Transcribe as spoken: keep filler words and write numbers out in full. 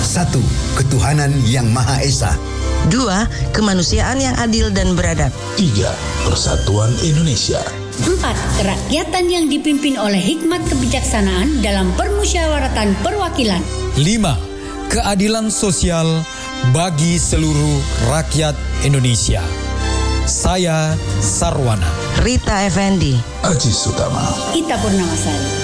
Satu, ketuhanan yang Maha Esa. Dua, kemanusiaan yang adil dan beradab. Tiga, persatuan Indonesia. Empat, kerakyatan yang dipimpin oleh hikmat kebijaksanaan dalam permusyawaratan perwakilan. Lima, keadilan sosial bagi seluruh rakyat Indonesia. Saya Sarwana. Rita Effendi. Aziz Utama. Ita Purnamasari.